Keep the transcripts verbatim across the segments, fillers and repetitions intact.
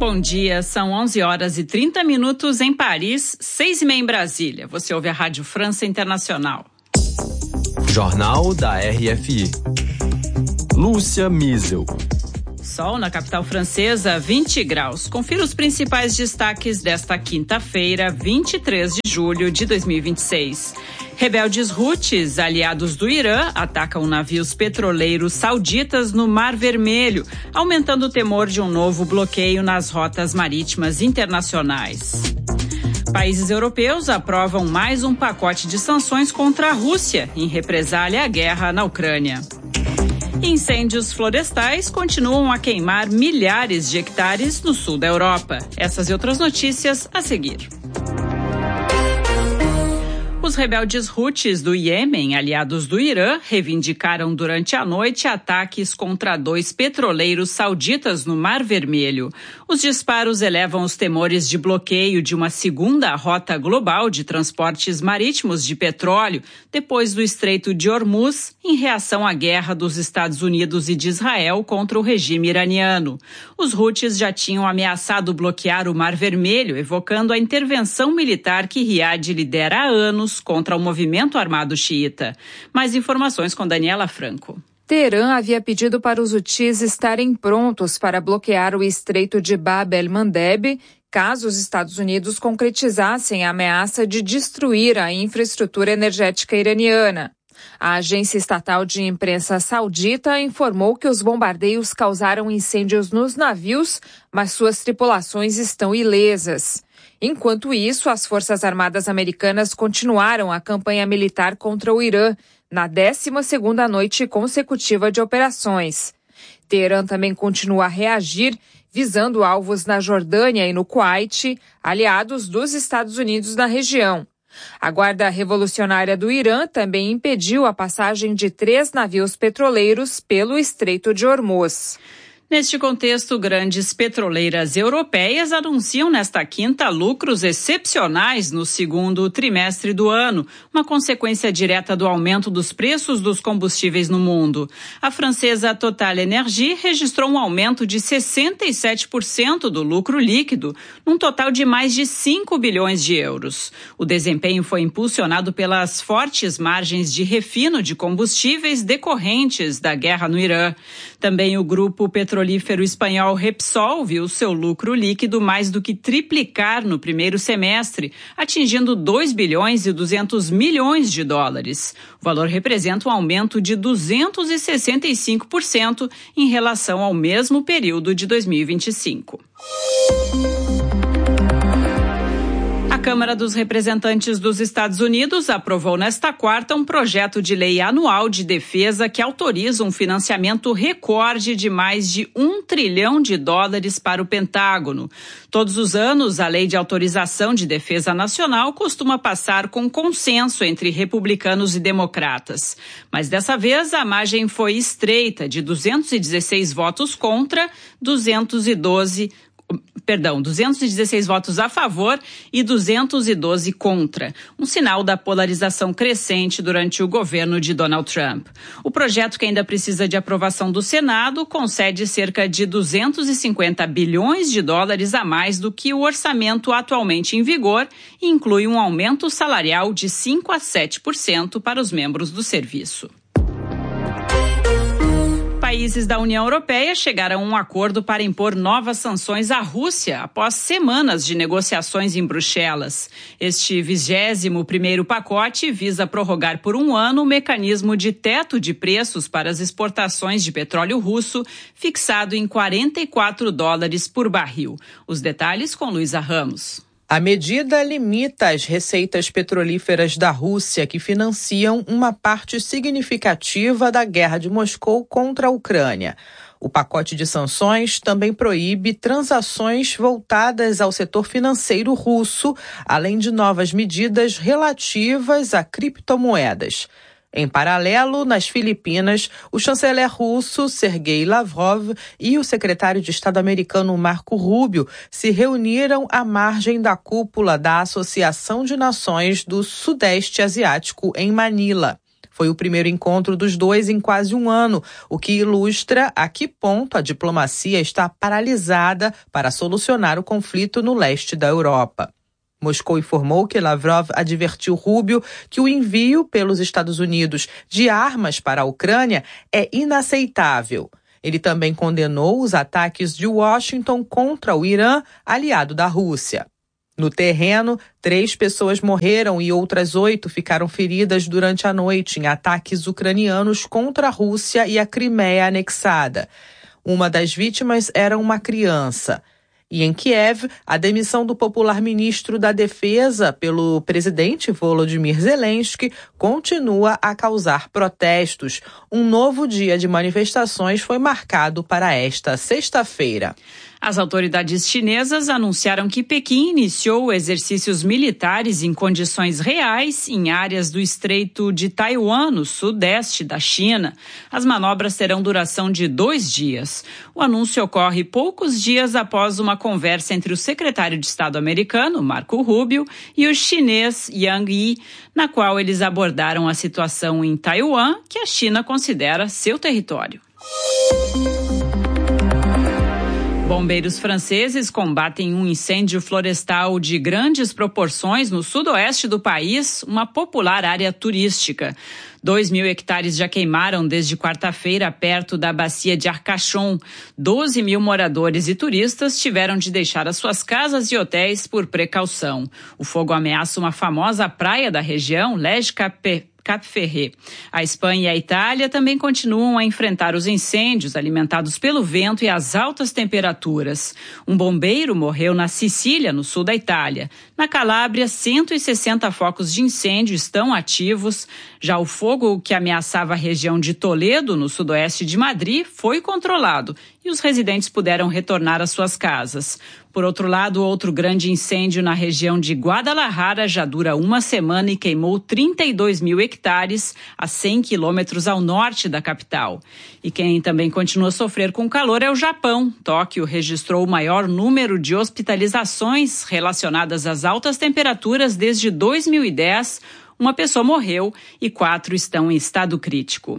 Bom dia, são onze horas e trinta minutos em Paris, seis e meia em Brasília. Você ouve a Rádio França Internacional. Jornal da R F I. Lúcia Miesel. Sol na capital francesa, vinte graus. Confira os principais destaques desta quinta-feira, vinte e três de julho de dois mil e vinte e seis. Rebeldes Houthis, aliados do Irã, atacam navios petroleiros sauditas no Mar Vermelho, aumentando o temor de um novo bloqueio nas rotas marítimas internacionais. Países europeus aprovam mais um pacote de sanções contra a Rússia, em represália à guerra na Ucrânia. Incêndios florestais continuam a queimar milhares de hectares no sul da Europa. Essas e outras notícias a seguir. Os rebeldes Houthis do Iêmen, aliados do Irã, reivindicaram durante a noite ataques contra dois petroleiros sauditas no Mar Vermelho. Os disparos elevam os temores de bloqueio de uma segunda rota global de transportes marítimos de petróleo depois do Estreito de Hormuz, em reação à guerra dos Estados Unidos e de Israel contra o regime iraniano. Os Houthis já tinham ameaçado bloquear o Mar Vermelho, evocando a intervenção militar que Riad lidera há anos contra o movimento armado xiita. Mais informações com Daniela Franco. Teherã havia pedido para os Houthis estarem prontos para bloquear o Estreito de Bab el-Mandeb, caso os Estados Unidos concretizassem a ameaça de destruir a infraestrutura energética iraniana. A agência estatal de imprensa saudita informou que os bombardeios causaram incêndios nos navios, mas suas tripulações estão ilesas. Enquanto isso, as Forças Armadas Americanas continuaram a campanha militar contra o Irã, na décima segunda noite consecutiva de operações. Teherã também continua a reagir, visando alvos na Jordânia e no Kuwait, aliados dos Estados Unidos na região. A Guarda Revolucionária do Irã também impediu a passagem de três navios petroleiros pelo Estreito de Hormuz. Neste contexto, grandes petroleiras europeias anunciam nesta quinta lucros excepcionais no segundo trimestre do ano, uma consequência direta do aumento dos preços dos combustíveis no mundo. A francesa Total Energy registrou um aumento de sessenta e sete por cento do lucro líquido, num total de mais de cinco bilhões de euros. O desempenho foi impulsionado pelas fortes margens de refino de combustíveis decorrentes da guerra no Irã. Também o grupo petrolífero espanhol Repsol viu seu lucro líquido mais do que triplicar no primeiro semestre, atingindo dois bilhões e duzentos milhões de dólares. O valor representa um aumento de duzentos e sessenta e cinco por cento em relação ao mesmo período de dois mil e vinte e cinco. A Câmara dos Representantes dos Estados Unidos aprovou nesta quarta um projeto de lei anual de defesa que autoriza um financiamento recorde de mais de um trilhão de dólares para o Pentágono. Todos os anos, a Lei de Autorização de Defesa Nacional costuma passar com consenso entre republicanos e democratas. Mas dessa vez a margem foi estreita, de duzentos e dezesseis votos contra, duzentos e doze Perdão, duzentos e dezesseis votos a favor e duzentos e doze contra, um sinal da polarização crescente durante o governo de Donald Trump. O projeto, que ainda precisa de aprovação do Senado, concede cerca de duzentos e cinquenta bilhões de dólares a mais do que o orçamento atualmente em vigor e inclui um aumento salarial de cinco a sete por cento para os membros do serviço. Países da União Europeia chegaram a um acordo para impor novas sanções à Rússia após semanas de negociações em Bruxelas. Este vigésimo primeiro pacote visa prorrogar por um ano o mecanismo de teto de preços para as exportações de petróleo russo, fixado em quarenta e quatro dólares por barril. Os detalhes com Luísa Ramos. A medida limita as receitas petrolíferas da Rússia, que financiam uma parte significativa da guerra de Moscou contra a Ucrânia. O pacote de sanções também proíbe transações voltadas ao setor financeiro russo, além de novas medidas relativas a criptomoedas. Em paralelo, nas Filipinas, o chanceler russo Sergei Lavrov e o secretário de Estado americano Marco Rubio se reuniram à margem da cúpula da Associação de Nações do Sudeste Asiático em Manila. Foi o primeiro encontro dos dois em quase um ano, o que ilustra a que ponto a diplomacia está paralisada para solucionar o conflito no leste da Europa. Moscou informou que Lavrov advertiu Rubio que o envio pelos Estados Unidos de armas para a Ucrânia é inaceitável. Ele também condenou os ataques de Washington contra o Irã, aliado da Rússia. No terreno, três pessoas morreram e outras oito ficaram feridas durante a noite em ataques ucranianos contra a Rússia e a Crimeia anexada. Uma das vítimas era uma criança. E em Kiev, a demissão do popular ministro da Defesa pelo presidente Volodymyr Zelensky continua a causar protestos. Um novo dia de manifestações foi marcado para esta sexta-feira. As autoridades chinesas anunciaram que Pequim iniciou exercícios militares em condições reais em áreas do Estreito de Taiwan, no sudeste da China. As manobras terão duração de dois dias. O anúncio ocorre poucos dias após uma conversa entre o secretário de Estado americano, Marco Rubio, e o chinês Yang Yi, na qual eles abordaram a situação em Taiwan, que a China considera seu território. Bombeiros franceses combatem um incêndio florestal de grandes proporções no sudoeste do país, uma popular área turística. Dois mil hectares já queimaram desde quarta-feira perto da bacia de Arcachon. Doze mil moradores e turistas tiveram de deixar as suas casas e hotéis por precaução. O fogo ameaça uma famosa praia da região, Les Capes. Cap Ferret. A Espanha e a Itália também continuam a enfrentar os incêndios alimentados pelo vento e as altas temperaturas. Um bombeiro morreu na Sicília, no sul da Itália. Na Calábria, cento e sessenta focos de incêndio estão ativos. Já o fogo que ameaçava a região de Toledo, no sudoeste de Madrid, foi controlado e os residentes puderam retornar às suas casas. Por outro lado, outro grande incêndio na região de Guadalajara já dura uma semana e queimou trinta e dois mil hectares a cem quilômetros ao norte da capital. E quem também continua a sofrer com o calor é o Japão. Tóquio registrou o maior número de hospitalizações relacionadas às altas temperaturas desde dois mil e dez. Uma pessoa morreu e quatro estão em estado crítico.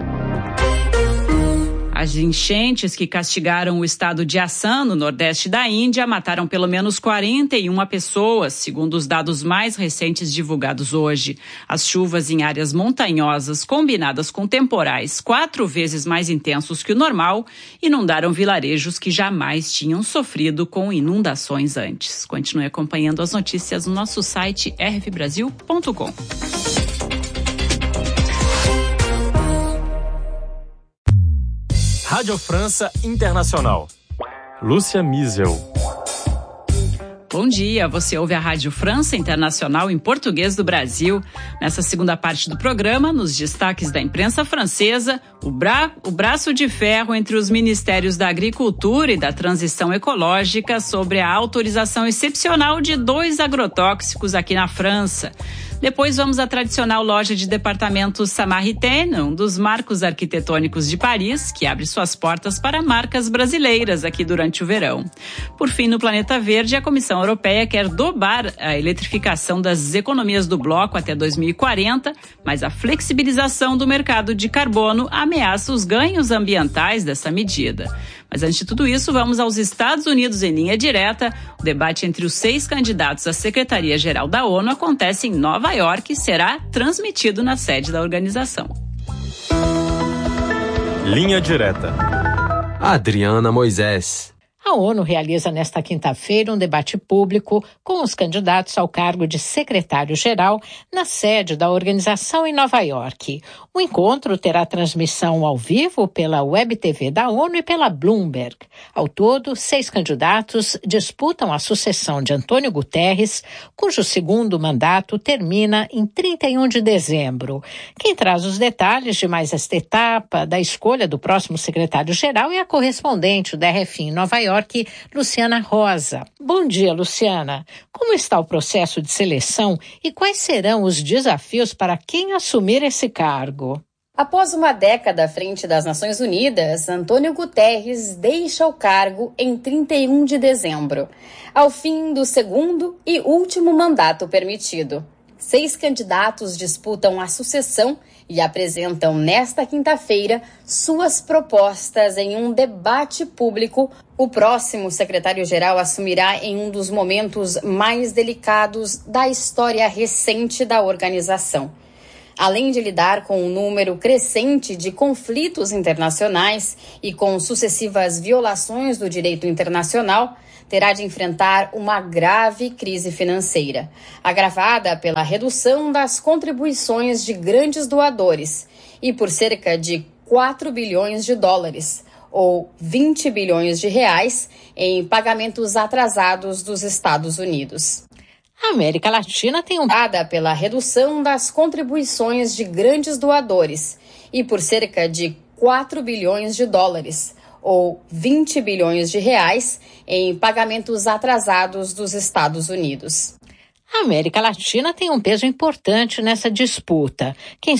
As enchentes que castigaram o estado de Assam, no nordeste da Índia, mataram pelo menos quarenta e uma pessoas, segundo os dados mais recentes divulgados hoje. As chuvas em áreas montanhosas, combinadas com temporais quatro vezes mais intensos que o normal, inundaram vilarejos que jamais tinham sofrido com inundações antes. Continue acompanhando as notícias no nosso site r f brasil ponto com. Rádio França Internacional. Lúcia Miesel. Bom dia, você ouve a Rádio França Internacional em português do Brasil. Nessa segunda parte do programa, nos destaques da imprensa francesa, o, bra... o braço de ferro entre os Ministérios da Agricultura e da Transição Ecológica sobre a autorização excepcional de dois agrotóxicos aqui na França. Depois vamos à tradicional loja de departamentos Samaritaine, um dos marcos arquitetônicos de Paris, que abre suas portas para marcas brasileiras aqui durante o verão. Por fim, no Planeta Verde, a Comissão Europeia quer dobrar a eletrificação das economias do bloco até dois mil e quarenta, mas a flexibilização do mercado de carbono ameaça os ganhos ambientais dessa medida. Mas antes de tudo isso, vamos aos Estados Unidos em linha direta. O debate entre os seis candidatos à Secretaria-Geral da ONU acontece em Nova York e será transmitido na sede da organização. Linha direta. Adriana Moisés. A ONU realiza nesta quinta-feira um debate público com os candidatos ao cargo de secretário-geral na sede da organização em Nova York. O encontro terá transmissão ao vivo pela Web T V da ONU e pela Bloomberg. Ao todo, seis candidatos disputam a sucessão de Antônio Guterres, cujo segundo mandato termina em trinta e um de dezembro. Quem traz os detalhes de mais esta etapa da escolha do próximo secretário-geral é a correspondente da R F I em Nova York, Luciana Rosa. Bom dia, Luciana. Como está o processo de seleção e quais serão os desafios para quem assumir esse cargo? Após uma década à frente das Nações Unidas, Antônio Guterres deixa o cargo em trinta e um de dezembro, ao fim do segundo e último mandato permitido. Seis candidatos disputam a sucessão e apresentam nesta quinta-feira suas propostas em um debate público. O próximo secretário-geral assumirá em um dos momentos mais delicados da história recente da organização. Além de lidar com um número crescente de conflitos internacionais e com sucessivas violações do direito internacional, terá de enfrentar uma grave crise financeira, agravada pela redução das contribuições de grandes doadores e por cerca de quatro bilhões de dólares, ou vinte bilhões de reais, em pagamentos atrasados dos Estados Unidos. A América Latina tem um... pela redução das contribuições de grandes doadores e por cerca de quatro bilhões de dólares, ou vinte bilhões de reais, em pagamentos atrasados dos Estados Unidos. A América Latina tem um peso importante nessa disputa. Quem